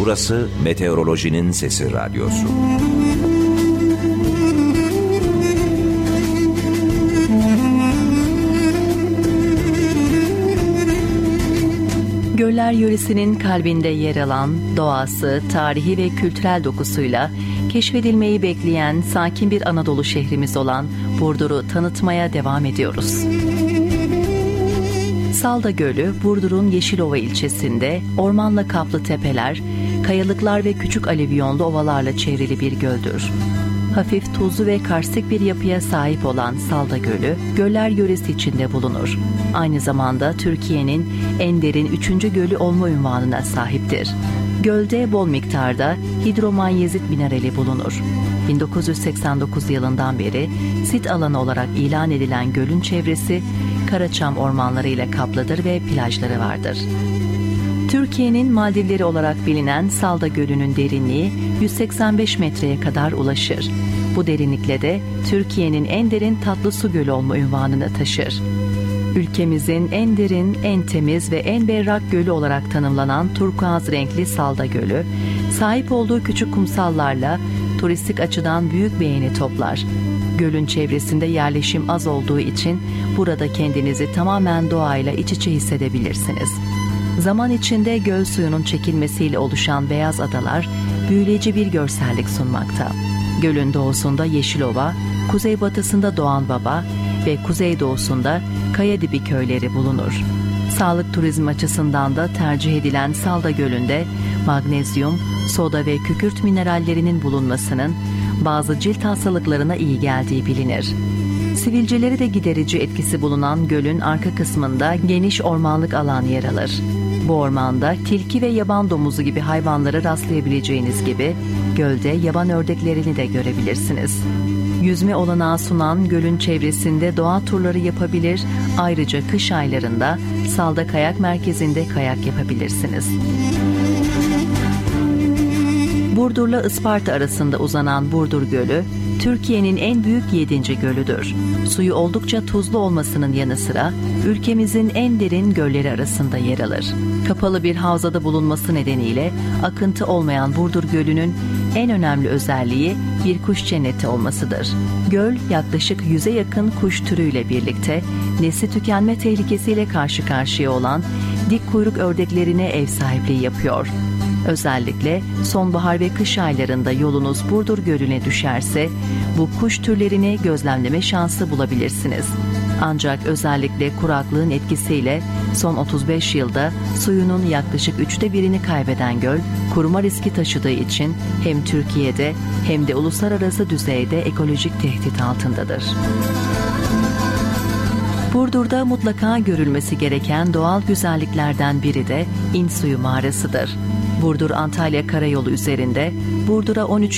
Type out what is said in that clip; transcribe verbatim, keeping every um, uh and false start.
Burası Meteorolojinin Sesi Radyosu. Göller yöresinin kalbinde yer alan, doğası, tarihi ve kültürel dokusuyla keşfedilmeyi bekleyen sakin bir Anadolu şehrimiz olan Burdur'u tanıtmaya devam ediyoruz. Salda Gölü, Burdur'un Yeşilova ilçesinde ormanla kaplı tepeler, kayalıklar ve küçük alüvyonlu ovalarla çevrili bir göldür. Hafif tuzlu ve karstik bir yapıya sahip olan Salda Gölü, göller yöresi içinde bulunur. Aynı zamanda Türkiye'nin en derin üçüncü gölü olma unvanına sahiptir. Gölde bol miktarda hidromanyezit minerali bulunur. bin dokuz yüz seksen dokuz yılından beri sit alanı olarak ilan edilen gölün çevresi Karaçam ormanları ile kaplıdır ve plajları vardır. Türkiye'nin Maldivleri olarak bilinen Salda Gölü'nün derinliği yüz seksen beş metreye kadar ulaşır. Bu derinlikle de Türkiye'nin en derin tatlı su gölü olma unvanını taşır. Ülkemizin en derin, en temiz ve en berrak gölü olarak tanımlanan turkuaz renkli Salda Gölü, sahip olduğu küçük kumsallarla turistik açıdan büyük beğeni toplar. Gölün çevresinde yerleşim az olduğu için burada kendinizi tamamen doğayla iç içe hissedebilirsiniz. Zaman içinde göl suyunun çekilmesiyle oluşan beyaz adalar büyüleyici bir görsellik sunmakta. Gölün doğusunda Yeşilova, kuzeybatısında Doğanbaba ve kuzeydoğusunda Kayadibi köyleri bulunur. Sağlık turizmi açısından da tercih edilen Salda Gölü'nde magnezyum, soda ve kükürt minerallerinin bulunmasının bazı cilt hastalıklarına iyi geldiği bilinir. Sivilceleri de giderici etkisi bulunan gölün arka kısmında geniş ormanlık alan yer alır. Bu ormanda tilki ve yaban domuzu gibi hayvanlara rastlayabileceğiniz gibi gölde yaban ördeklerini de görebilirsiniz. Yüzme olanağı sunan gölün çevresinde doğa turları yapabilir, ayrıca kış aylarında Salda Kayak Merkezi'nde kayak yapabilirsiniz. Burdur'la Isparta arasında uzanan Burdur Gölü, Türkiye'nin en büyük yedinci gölüdür. Suyu oldukça tuzlu olmasının yanı sıra ülkemizin en derin gölleri arasında yer alır. Kapalı bir havzada bulunması nedeniyle akıntı olmayan Burdur Gölü'nün en önemli özelliği bir kuş cenneti olmasıdır. Göl yaklaşık yüze yakın kuş türüyle birlikte nesli tükenme tehlikesiyle karşı karşıya olan dik kuyruk ördeklerine ev sahipliği yapıyor. Özellikle sonbahar ve kış aylarında yolunuz Burdur Gölü'ne düşerse bu kuş türlerini gözlemleme şansı bulabilirsiniz. Ancak özellikle kuraklığın etkisiyle son otuz beş yılda suyunun yaklaşık üçte birini kaybeden göl, kuruma riski taşıdığı için hem Türkiye'de hem de uluslararası düzeyde ekolojik tehdit altındadır. Burdur'da mutlaka görülmesi gereken doğal güzelliklerden biri de İnsuyu Mağarası'dır. Burdur-Antalya Karayolu üzerinde Burdur'a on üç